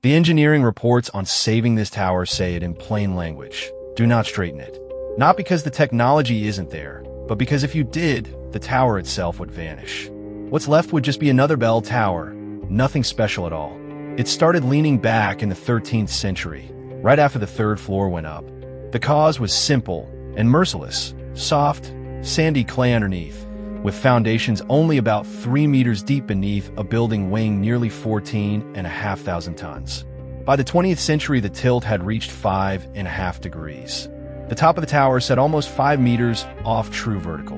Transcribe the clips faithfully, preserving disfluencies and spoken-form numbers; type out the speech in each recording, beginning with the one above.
The engineering reports on saving this tower say it in plain language. Do not straighten it. Not because the technology isn't there, but because if you did, the tower itself would vanish. What's left would just be another bell tower, nothing special at all. It started leaning back in the thirteenth century, right after the third floor went up. The cause was simple and merciless: soft, sandy clay underneath, with foundations only about three meters deep beneath a building weighing nearly fourteen and a half thousand tons. By the twentieth century, the tilt had reached five and a half degrees. The top of the tower sat almost five meters off true vertical.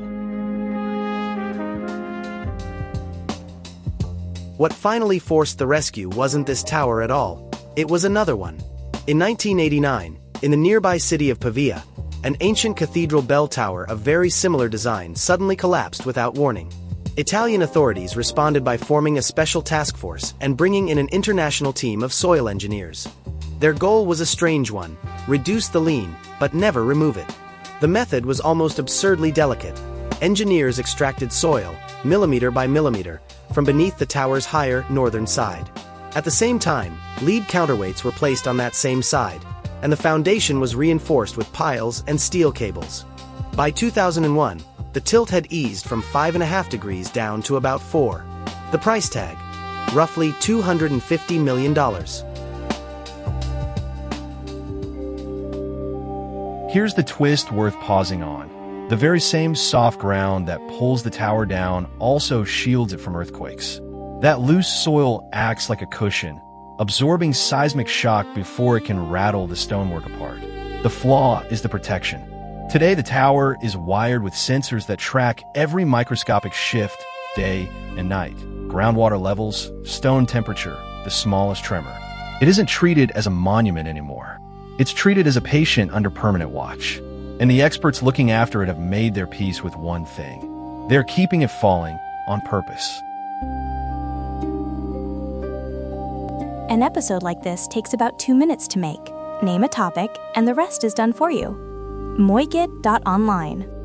What finally forced the rescue wasn't this tower at all. It was another one. In nineteen eighty-nine, in the nearby city of Pavia, an ancient cathedral bell tower of very similar design suddenly collapsed without warning. Italian authorities responded by forming a special task force and bringing in an international team of soil engineers. Their goal was a strange one: reduce the lean, but never remove it. The method was almost absurdly delicate. Engineers extracted soil, millimeter by millimeter, from beneath the tower's higher northern side. At the same time, lead counterweights were placed on that same side, and the foundation was reinforced with piles and steel cables. By two thousand one, the tilt had eased from five and a half degrees down to about four. The price tag? Roughly two hundred fifty million dollars. Here's the twist worth pausing on. The very same soft ground that pulls the tower down also shields it from earthquakes. That loose soil acts like a cushion, absorbing seismic shock before it can rattle the stonework apart. The flaw is the protection. Today, the tower is wired with sensors that track every microscopic shift, day and night. Groundwater levels, stone temperature, the smallest tremor. It isn't treated as a monument anymore. It's treated as a patient under permanent watch. And the experts looking after it have made their peace with one thing. They're keeping it falling on purpose. An episode like this takes about two minutes to make. Name a topic, and the rest is done for you. moigid dot online